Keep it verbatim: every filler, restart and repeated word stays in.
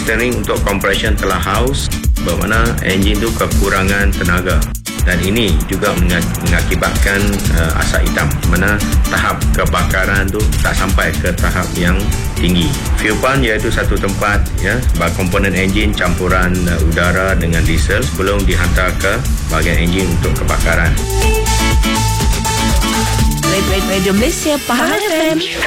steering untuk compression telah haus, bermakna enjin tu kekurangan tenaga, dan ini juga mengakibatkan uh, asap hitam, mana tahap kebakaran tu tak sampai ke tahap yang tinggi. Fuel pump iaitu satu tempat ya sebagai komponen enjin campuran uh, udara dengan diesel sebelum dihantar ke bahagian enjin untuk kebakaran. Radio Malaysia, Pahang F M.